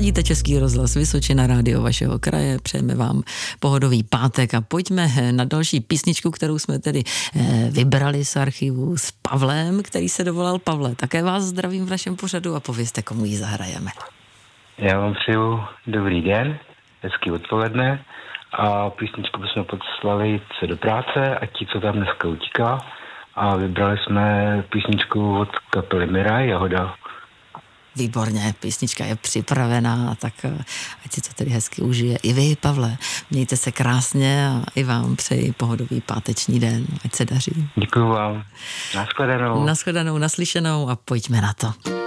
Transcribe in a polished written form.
Ladíte Český rozhlas Vysočina, rádio vašeho kraje, přejeme vám pohodový pátek a pojďme na další písničku, kterou jsme tedy vybrali z archivu s Pavlem, který se dovolal. Pavle, také vás zdravím v našem pořadu a povězte, komu ji zahrajeme. Já vám přeju dobrý den, hezký odpoledne a písničku bychom poslali se do práce a ti, co tam dneska utíká, a vybrali jsme písničku od kapely Mira Jahoda. Výborně, písnička je připravená, tak ať si to tedy hezky užije. I vy, Pavle, mějte se krásně a i vám přeji pohodový páteční den, ať se daří. Děkuju vám. Nashledanou. Nashledanou, naslyšenou a pojďme na to.